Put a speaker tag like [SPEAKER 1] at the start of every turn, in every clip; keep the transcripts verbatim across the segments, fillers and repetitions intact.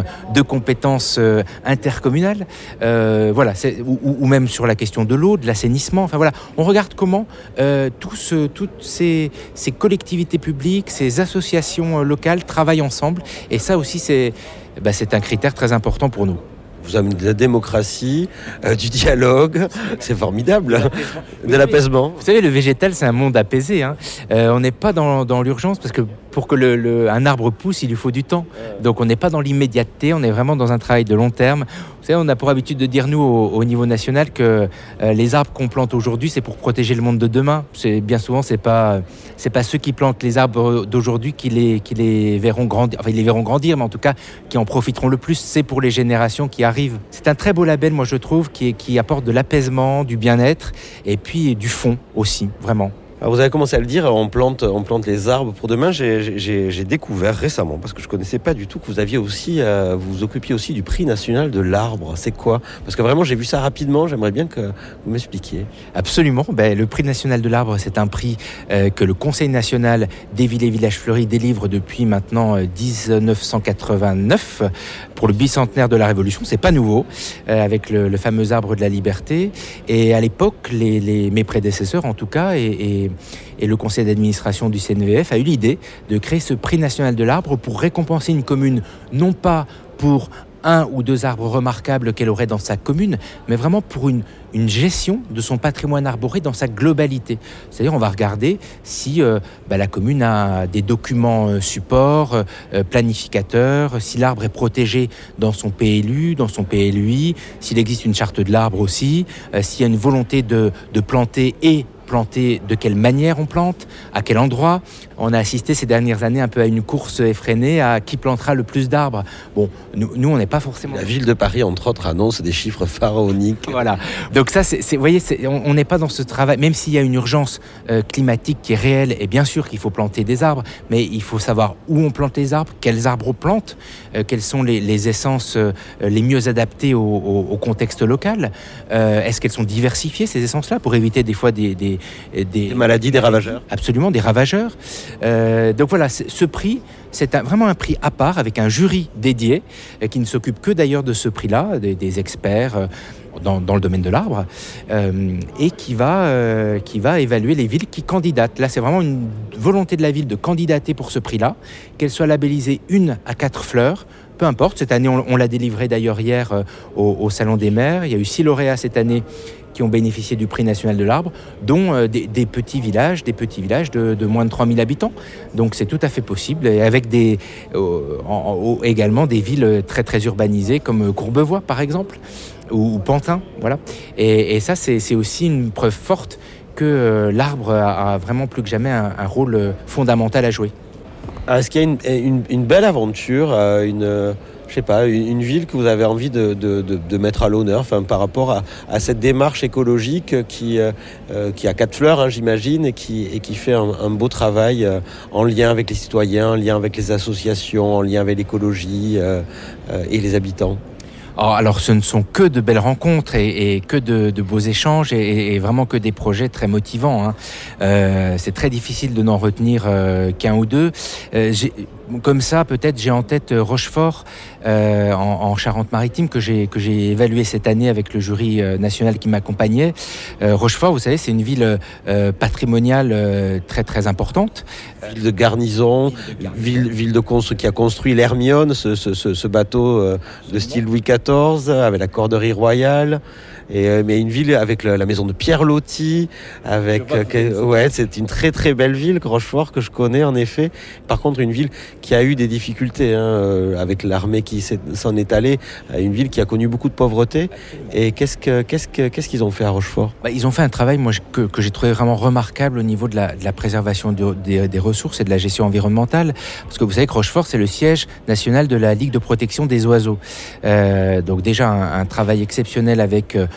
[SPEAKER 1] question de compétences euh, intercommunales, euh, voilà, c'est, ou, ou même sur la question de l'eau, de l'assainissement. Enfin voilà, on regarde comment euh, tout ce, toutes ces, ces collectivités publiques, ces associations euh, locales travaillent ensemble. Et ça aussi, c'est, bah, c'est un critère très important pour nous.
[SPEAKER 2] Vous amenez de la démocratie, euh, du dialogue, c'est formidable, de l'apaisement. De l'apaisement.
[SPEAKER 1] Vous savez, le végétal, c'est un monde apaisé. Hein. Euh, on n'est pas dans, dans l'urgence parce que pour que le, le, un arbre pousse, il lui faut du temps. Donc on n'est pas dans l'immédiateté, on est vraiment dans un travail de long terme. Vous savez, on a pour habitude de dire, nous, au, au niveau national, que euh, les arbres qu'on plante aujourd'hui, c'est pour protéger le monde de demain. C'est, bien souvent, c'est pas, c'est pas ceux qui plantent les arbres d'aujourd'hui qui les, qui les verront grandir, enfin, ils les verront grandir, mais en tout cas, qui en profiteront le plus. C'est pour les générations qui arrivent. C'est un très beau label, moi, je trouve, qui, qui apporte de l'apaisement, du bien-être, et puis du fond aussi, vraiment.
[SPEAKER 2] Alors vous avez commencé à le dire, on plante, on plante les arbres pour demain. J'ai, j'ai, j'ai découvert récemment, parce que je ne connaissais pas du tout, que vous aviez aussi, euh, vous vous occupiez aussi du prix national de l'arbre. C'est quoi ? Parce que vraiment, j'ai vu ça rapidement. J'aimerais bien que vous m'expliquiez.
[SPEAKER 1] Absolument. Ben, le prix national de l'arbre, c'est un prix euh, que le Conseil national des villes et villages fleuris délivre depuis maintenant euh, dix-neuf cent quatre-vingt-neuf pour le bicentenaire de la Révolution. C'est pas nouveau, euh, avec le, le fameux arbre de la liberté. Et à l'époque, les, les, mes prédécesseurs, en tout cas, et, et Et le conseil d'administration du C N V F a eu l'idée de créer ce prix national de l'arbre pour récompenser une commune, non pas pour un ou deux arbres remarquables qu'elle aurait dans sa commune, mais vraiment pour une, une gestion de son patrimoine arboré dans sa globalité. C'est-à-dire, on va regarder si euh, bah, la commune a des documents euh, supports, euh, planificateurs, si l'arbre est protégé dans son P L U, dans son P L U I, s'il existe une charte de l'arbre aussi, euh, s'il y a une volonté de, de planter et planter, de quelle manière on plante, à quel endroit. On a assisté ces dernières années un peu à une course effrénée à qui plantera le plus d'arbres. Bon, nous, nous on n'est pas forcément...
[SPEAKER 2] La ville de Paris, entre autres, annonce des chiffres pharaoniques.
[SPEAKER 1] Voilà. Donc ça, c'est, c'est, vous voyez, c'est, on n'est pas dans ce travail, même s'il y a une urgence euh, climatique qui est réelle, et bien sûr qu'il faut planter des arbres, mais il faut savoir où on plante les arbres, quels arbres on plante, euh, quelles sont les, les essences euh, les mieux adaptées au, au, au contexte local. Euh, est-ce qu'elles sont diversifiées, ces essences-là, pour éviter des fois des... des
[SPEAKER 2] Des, des maladies, des ravageurs.
[SPEAKER 1] Absolument, des ravageurs. Euh, donc voilà, ce prix, c'est un, vraiment un prix à part, avec un jury dédié, euh, qui ne s'occupe que d'ailleurs de ce prix-là, des, des experts euh, dans, dans le domaine de l'arbre, euh, et qui va, euh, qui va évaluer les villes qui candidatent. Là, c'est vraiment une volonté de la ville de candidater pour ce prix-là, qu'elle soit labellisée une à quatre fleurs, peu importe. Cette année, on, on l'a délivré d'ailleurs hier euh, au, au Salon des maires. Il y a eu six lauréats cette année qui ont bénéficié du prix national de l'arbre, dont euh, des, des petits villages, des petits villages de, de moins de trois mille habitants. Donc c'est tout à fait possible, et avec des, euh, en, en, également des villes très très urbanisées comme Courbevoie par exemple, ou, ou Pantin, voilà. Et, et ça c'est, c'est aussi une preuve forte que euh, l'arbre a, a vraiment plus que jamais un, un rôle fondamental à jouer.
[SPEAKER 2] Alors, est-ce qu'il y a une, une, une belle aventure, euh, une... je sais pas, une, une ville que vous avez envie de, de, de, de mettre à l'honneur, enfin, par rapport à, à cette démarche écologique qui, euh, qui a quatre fleurs, hein, j'imagine, et qui, et qui fait un, un beau travail euh, en lien avec les citoyens, en lien avec les associations, en lien avec l'écologie euh, euh, et les habitants.
[SPEAKER 1] Alors, ce ne sont que de belles rencontres et, et que de, de beaux échanges et, et vraiment que des projets très motivants. Hein. Euh, c'est très difficile de n'en retenir euh, qu'un ou deux. Euh, j'ai, comme ça, peut-être, j'ai en tête Rochefort euh, en, en Charente-Maritime que j'ai que j'ai évalué cette année avec le jury euh, national qui m'accompagnait. Euh, Rochefort, vous savez, c'est une ville euh, patrimoniale euh, très très importante.
[SPEAKER 2] Ville de garnison, ville, ville de constru- qui a construit l'Hermione, ce, ce, ce, ce bateau euh, de style Louis quatorze, avec la corderie royale. Et, euh, mais une ville avec le, la maison de Pierre Loti, avec euh, que, ouais, c'est une très très belle ville, Rochefort, que je connais en effet. Par contre, une ville qui a eu des difficultés, hein, euh, avec l'armée qui s'en est allée, une ville qui a connu beaucoup de pauvreté. Et qu'est-ce que qu'est-ce que qu'est-ce qu'ils ont fait à Rochefort ?
[SPEAKER 1] Bah, ils ont fait un travail, moi, que, que j'ai trouvé vraiment remarquable au niveau de la, de la préservation de, des, des ressources et de la gestion environnementale, parce que vous savez que Rochefort, c'est le siège national de la Ligue de protection des oiseaux. Euh, donc déjà un, un travail exceptionnel avec euh,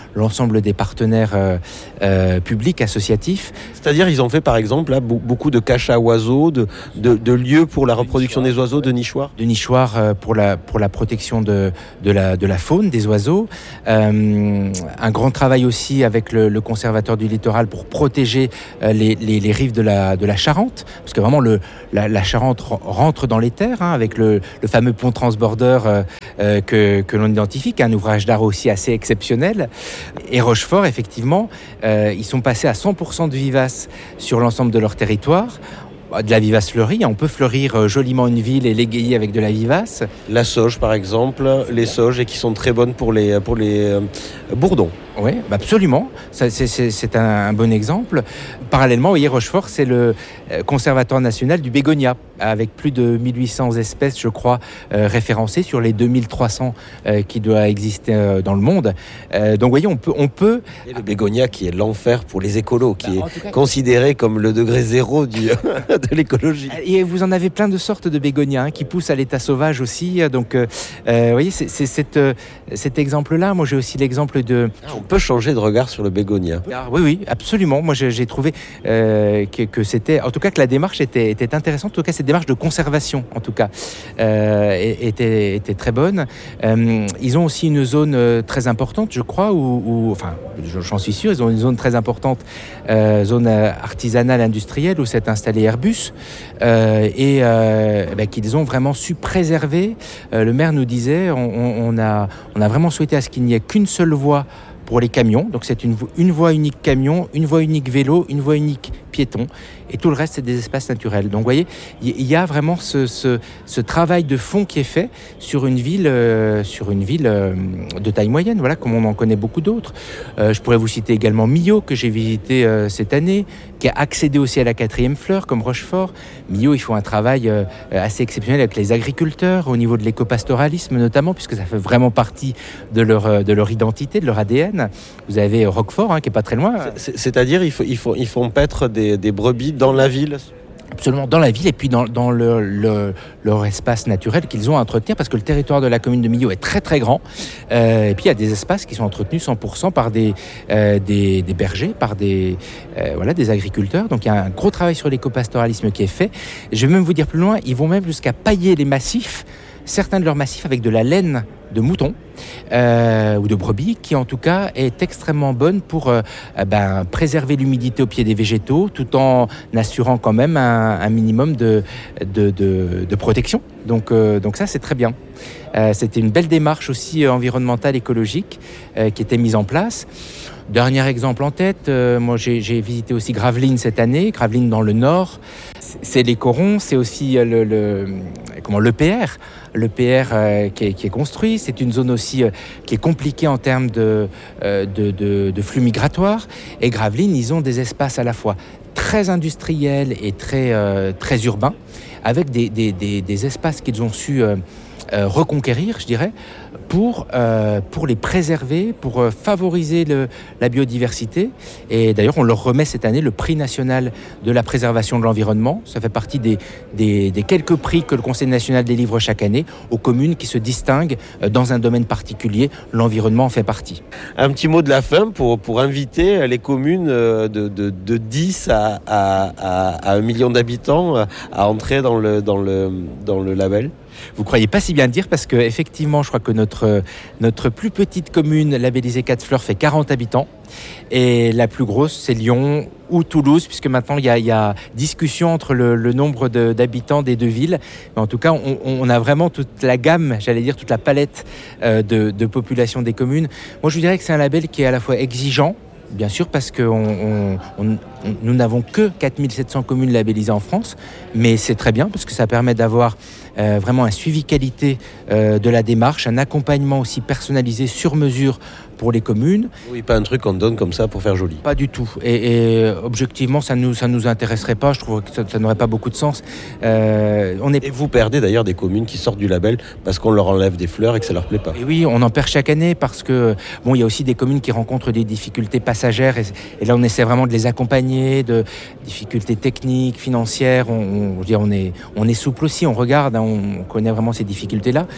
[SPEAKER 1] l'ensemble des partenaires euh, euh, publics, associatifs.
[SPEAKER 2] C'est-à-dire, ils ont fait par exemple là, beaucoup de caches à oiseaux, de, de, de lieux pour la reproduction des oiseaux, de nichoirs.
[SPEAKER 1] De nichoirs euh, pour la, pour la protection de, de, la, de la faune, des oiseaux. Euh, un grand travail aussi avec le, le conservateur du littoral pour protéger euh, les, les, les rives de la, de la Charente, parce que vraiment le, la, la Charente rentre dans les terres, hein, avec le, le fameux pont transborder euh, euh, que, que l'on identifie, qui est un ouvrage d'art aussi assez exceptionnel. Et Rochefort, effectivement, euh, ils sont passés à cent pour cent de vivaces sur l'ensemble de leur territoire. De la vivace fleurie, on peut fleurir joliment une ville et l'égayer avec de la vivace.
[SPEAKER 2] La sauge par exemple, les sauges et qui sont très bonnes pour les, pour les euh, bourdons.
[SPEAKER 1] Oui, absolument. Ça, c'est, c'est, c'est un, un bon exemple. Parallèlement, vous voyez, Rochefort, c'est le conservatoire national du bégonia, avec plus de mille huit cents espèces, je crois, euh, référencées sur les deux mille trois cents euh, qui doivent exister euh, dans le monde. Euh, donc, vous voyez, on peut... On peut...
[SPEAKER 2] Et le bégonia qui est l'enfer pour les écolos, qui bah, est cas, considéré comme le degré zéro du, de l'écologie.
[SPEAKER 1] Et vous en avez plein de sortes de bégonias hein, qui poussent à l'état sauvage aussi. Donc, euh, vous voyez, c'est, c'est cette, euh, cet exemple-là. Moi, j'ai aussi l'exemple de...
[SPEAKER 2] On peut changer de regard sur le bégonia.
[SPEAKER 1] Ah, oui, oui, absolument. Moi, j'ai, j'ai trouvé euh, que, que c'était, en tout cas, que la démarche était, était intéressante. En tout cas, cette démarche de conservation, en tout cas, euh, était, était très bonne. Euh, ils ont aussi une zone euh, très importante, je crois, où, où enfin, j'en suis sûr, ils ont une zone très importante, euh, zone artisanale industrielle où s'est installé Airbus, euh, et euh, ben, qu'ils ont vraiment su préserver. Euh, le maire nous disait, on, on, on a, on a vraiment souhaité à ce qu'il n'y ait qu'une seule voie pour les camions, donc c'est une, une voie unique camion, une voie unique vélo, une voie unique piéton, et tout le reste c'est des espaces naturels. Donc vous voyez, il y, y a vraiment ce, ce, ce travail de fond qui est fait sur une ville, euh, sur une ville euh, de taille moyenne, voilà, comme on en connaît beaucoup d'autres. Euh, je pourrais vous citer également Millau, que j'ai visité euh, cette année, qui a accédé aussi à la quatrième fleur, comme Rochefort. Millau, ils font un travail euh, assez exceptionnel avec les agriculteurs, au niveau de l'éco-pastoralisme notamment, puisque ça fait vraiment partie de leur, de leur identité, de leur A D N. Vous avez Roquefort, hein, qui est pas très loin.
[SPEAKER 2] C'est, c'est-à-dire, ils font, ils font, ils font paître des, des brebis dans la ville.
[SPEAKER 1] Absolument, dans la ville et puis dans, dans le, le, leur espace naturel qu'ils ont à entretenir, parce que le territoire de la commune de Millau est très très grand. Euh, et puis il y a des espaces qui sont entretenus cent pour cent par des, euh, des, des bergers, par des, euh, voilà, des agriculteurs. Donc il y a un gros travail sur l'éco-pastoralisme qui est fait. Je vais même vous dire plus loin, ils vont même jusqu'à pailler les massifs, certains de leurs massifs avec de la laine de mouton euh, ou de brebis, qui en tout cas est extrêmement bonne pour euh, ben, préserver l'humidité au pied des végétaux, tout en assurant quand même un, un minimum de, de, de, de protection. Donc, euh, donc ça, c'est très bien. Euh, c'était une belle démarche aussi euh, environnementale, écologique, euh, qui était mise en place. Dernier exemple en tête, euh, moi j'ai, j'ai visité aussi Gravelines cette année, Gravelines dans le nord. C'est les corons, c'est aussi le, le, comment, l'E P R, l'E P R euh, qui, est, qui est construit. C'est une zone aussi euh, qui est compliquée en termes de, euh, de, de, de flux migratoires. Et Gravelines, ils ont des espaces à la fois très industriels et très, euh, très urbains, avec des, des, des, des espaces qu'ils ont su euh, euh, reconquérir, je dirais, pour, euh, pour les préserver, pour euh, favoriser le, la biodiversité. Et d'ailleurs, on leur remet cette année le prix national de la préservation de l'environnement. Ça fait partie des, des, des quelques prix que le Conseil national délivre chaque année aux communes qui se distinguent dans un domaine particulier. L'environnement en fait partie.
[SPEAKER 2] Un petit mot de la fin pour, pour inviter les communes de, de, de dix à, à, à, à un million d'habitants à entrer dans le, dans le, dans le label.
[SPEAKER 1] Vous croyez pas si bien dire, parce que effectivement, je crois que notre, notre plus petite commune labellisée quatre fleurs fait quarante habitants. Et la plus grosse, c'est Lyon ou Toulouse, puisque maintenant, il y a, il y a discussion entre le, le nombre de, d'habitants des deux villes. Mais en tout cas, on, on a vraiment toute la gamme, j'allais dire, toute la palette euh, de, de population des communes. Moi, je dirais que c'est un label qui est à la fois exigeant, bien sûr, parce que on, on, on, nous n'avons que quatre mille sept cents communes labellisées en France, mais c'est très bien parce que ça permet d'avoir euh, vraiment un suivi qualité euh, de la démarche, un accompagnement aussi personnalisé sur mesure pour les communes.
[SPEAKER 2] Oui, pas un truc qu'on donne comme ça pour faire joli.
[SPEAKER 1] Pas du tout. Et, et objectivement, ça nous, ça nous intéresserait pas. Je trouve que ça, ça n'aurait pas beaucoup de sens. Euh, on est...
[SPEAKER 2] Et vous perdez d'ailleurs des communes qui sortent du label parce qu'on leur enlève des fleurs et que ça leur plaît pas.
[SPEAKER 1] Et oui, on en perd chaque année parce que bon, il y a aussi des communes qui rencontrent des difficultés passagères et, et là, on essaie vraiment de les accompagner, de difficultés techniques, financières. On, on, je veux dire, on est, on est souple aussi. On regarde, hein, on connaît vraiment ces difficultés-là.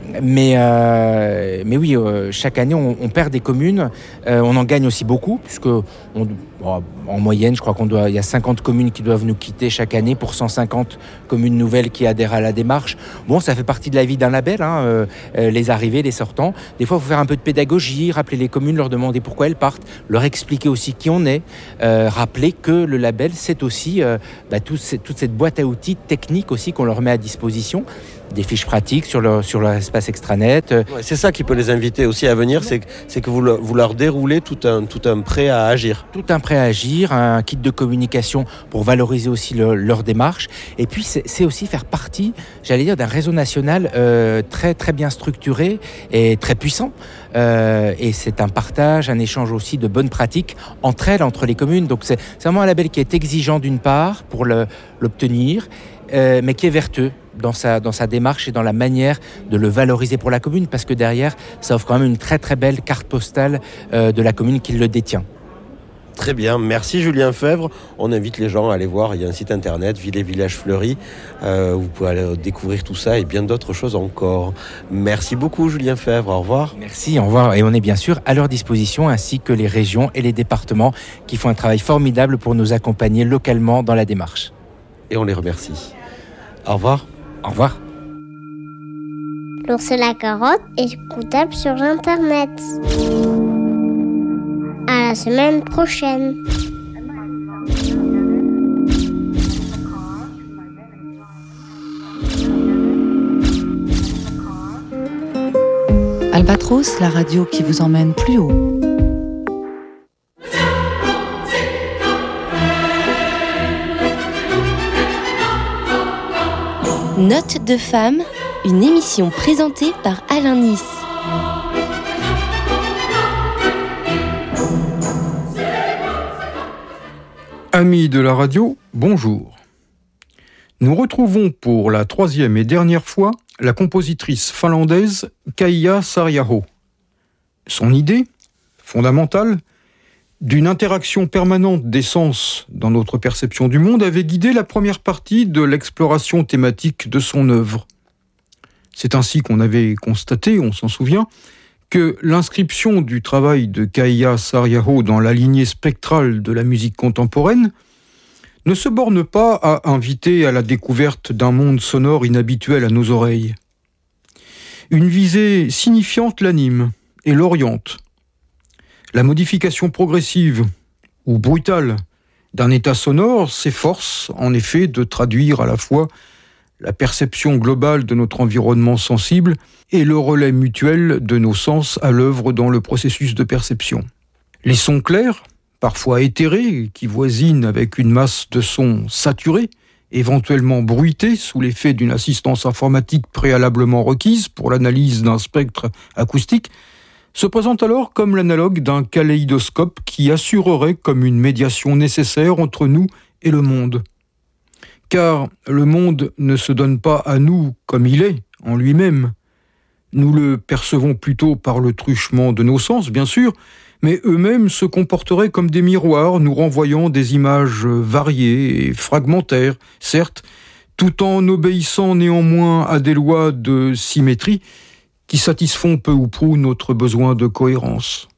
[SPEAKER 1] Mais, euh, mais oui, euh, chaque année, on, on perd des communes. Euh, on en gagne aussi beaucoup, puisque on, bon, en moyenne, je crois qu'il y a cinquante communes qui doivent nous quitter chaque année pour cent cinquante communes nouvelles qui adhèrent à la démarche. Bon, ça fait partie de la vie d'un label, hein, euh, les arrivées, les sortants. Des fois, il faut faire un peu de pédagogie, rappeler les communes, leur demander pourquoi elles partent, leur expliquer aussi qui on est, euh, rappeler que le label, c'est aussi euh, bah, tout, toute cette boîte à outils technique aussi qu'on leur met à disposition. Des fiches pratiques sur leur, sur leur espace extranet.
[SPEAKER 2] Ouais, c'est ça qui peut les inviter aussi à venir, c'est, c'est que vous, le, vous leur déroulez tout un, tout un prêt à agir.
[SPEAKER 1] Tout un prêt à agir, un kit de communication pour valoriser aussi le, leur démarche. Et puis, c'est, c'est aussi faire partie, j'allais dire, d'un réseau national euh, très, très bien structuré et très puissant. Euh, et c'est un partage, un échange aussi de bonnes pratiques entre elles, entre les communes. Donc, c'est, c'est vraiment un label qui est exigeant d'une part pour le, l'obtenir, euh, mais qui est vertueux dans sa, dans sa démarche et dans la manière de le valoriser pour la commune, parce que derrière, ça offre quand même une très très belle carte postale euh, de la commune qui le détient.
[SPEAKER 2] Très bien, merci Julien Febvre. On invite les gens à aller voir, il y a un site internet, Ville et Village Fleury, euh, vous pouvez aller découvrir tout ça et bien d'autres choses encore. Merci beaucoup Julien Febvre, au revoir.
[SPEAKER 1] Merci, au revoir. Et on est bien sûr à leur disposition, ainsi que les régions et les départements qui font un travail formidable pour nous accompagner localement dans la démarche.
[SPEAKER 2] Et on les remercie. Au revoir.
[SPEAKER 1] Au revoir.
[SPEAKER 3] L'ours et la carotte est écoutable sur Internet. À la semaine prochaine.
[SPEAKER 4] Albatros, la radio qui vous emmène plus haut.
[SPEAKER 5] Note de femme, une émission présentée par Alain Nice.
[SPEAKER 6] Amis de la radio, bonjour. Nous retrouvons pour la troisième et dernière fois la compositrice finlandaise Kaija Saariaho. Son idée, fondamentale, d'une interaction permanente des sens dans notre perception du monde avait guidé la première partie de l'exploration thématique de son œuvre. C'est ainsi qu'on avait constaté, on s'en souvient, que l'inscription du travail de Kaija Saariaho dans la lignée spectrale de la musique contemporaine ne se borne pas à inviter à la découverte d'un monde sonore inhabituel à nos oreilles. Une visée signifiante l'anime et l'oriente. La modification progressive ou brutale d'un état sonore s'efforce en effet de traduire à la fois la perception globale de notre environnement sensible et le relais mutuel de nos sens à l'œuvre dans le processus de perception. Les sons clairs, parfois éthérés, qui voisinent avec une masse de sons saturés, éventuellement bruités sous l'effet d'une assistance informatique préalablement requise pour l'analyse d'un spectre acoustique, se présente alors comme l'analogue d'un kaléidoscope qui assurerait comme une médiation nécessaire entre nous et le monde. Car le monde ne se donne pas à nous comme il est, en lui-même. Nous le percevons plutôt par le truchement de nos sens, bien sûr, mais eux-mêmes se comporteraient comme des miroirs, nous renvoyant des images variées et fragmentaires, certes, tout en obéissant néanmoins à des lois de symétrie qui satisfont peu ou prou notre besoin de cohérence.